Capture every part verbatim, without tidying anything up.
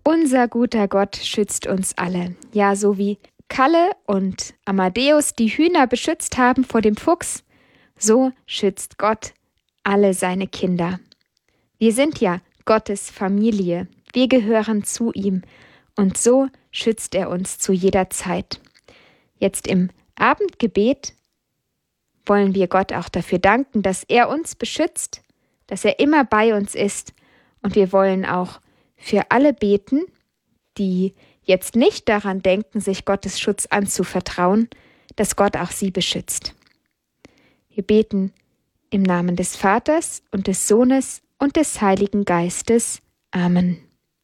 Unser guter Gott schützt uns alle. Ja, so wie Kalle und Amadeus die Hühner beschützt haben vor dem Fuchs, so schützt Gott alle seine Kinder. Wir sind ja Gottes Familie. Wir gehören zu ihm. Und so schützt er uns zu jeder Zeit. Jetzt im Abendgebet wollen wir Gott auch dafür danken, dass er uns beschützt, dass er immer bei uns ist. Und wir wollen auch für alle beten, die jetzt nicht daran denken, sich Gottes Schutz anzuvertrauen, dass Gott auch sie beschützt. Wir beten im Namen des Vaters und des Sohnes und des Heiligen Geistes. Amen.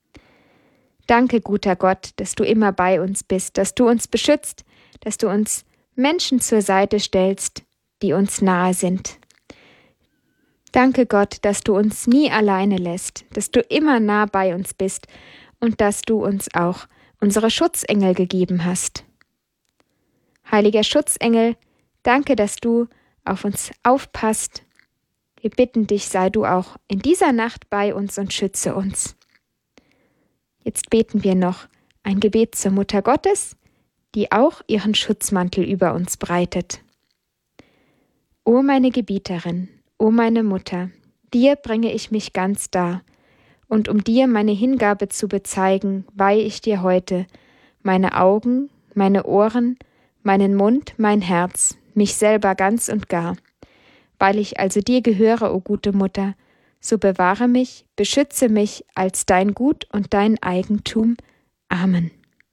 Danke, guter Gott, dass du immer bei uns bist, dass du uns beschützt, dass du uns Menschen zur Seite stellst, die uns nahe sind. Danke, Gott, dass du uns nie alleine lässt, dass du immer nah bei uns bist und dass du uns auch unsere Schutzengel gegeben hast. Heiliger Schutzengel, danke, dass du auf uns aufpasst. Wir bitten dich, sei du auch in dieser Nacht bei uns und schütze uns. Jetzt beten wir noch ein Gebet zur Mutter Gottes, die auch ihren Schutzmantel über uns breitet. O meine Gebieterin, o meine Mutter, dir bringe ich mich ganz dar, und um dir meine Hingabe zu bezeigen, weihe ich dir heute meine Augen, meine Ohren, meinen Mund, mein Herz, mich selber ganz und gar. Weil ich also dir gehöre, o gute Mutter, so bewahre mich, beschütze mich als dein Gut und dein Eigentum. Amen.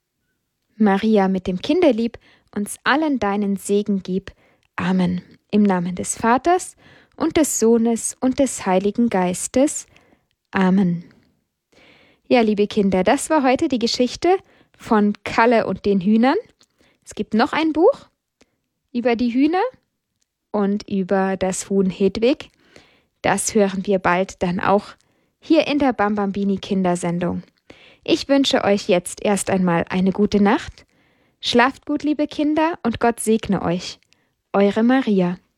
Maria mit dem Kinderlieb, uns allen deinen Segen gib. Amen. Im Namen des Vaters und des Sohnes und des Heiligen Geistes. Amen. Ja, liebe Kinder, das war heute die Geschichte von Kalle und den Hühnern. Es gibt noch ein Buch über die Hühner und über das Huhn Hedwig. Das hören wir bald dann auch hier in der Bambambini Kindersendung. Ich wünsche euch jetzt erst einmal eine gute Nacht. Schlaft gut, liebe Kinder, und Gott segne euch. Eure Maria.